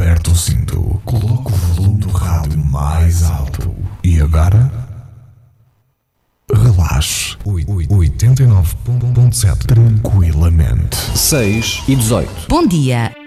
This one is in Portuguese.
Aperta o cinto, coloca o volume do rádio mais alto. E agora? Relaxe. 89.7 tranquilamente. 6 e 18. Bom dia.